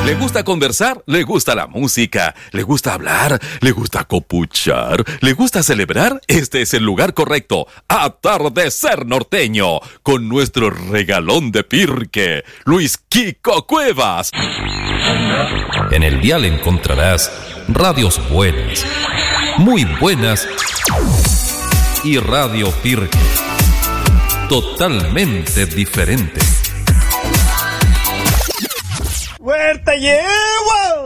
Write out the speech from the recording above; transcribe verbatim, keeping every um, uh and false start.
¿Le gusta conversar? ¿Le gusta la música? ¿Le gusta hablar? ¿Le gusta copuchar? ¿Le gusta celebrar? Este es el lugar correcto. Atardecer Norteño, con nuestro regalón de Pirque, Luis Kiko Cuevas. En el dial encontrarás radios buenas, muy buenas, y Radio Pirque, totalmente diferente. ¡Huerta lleva!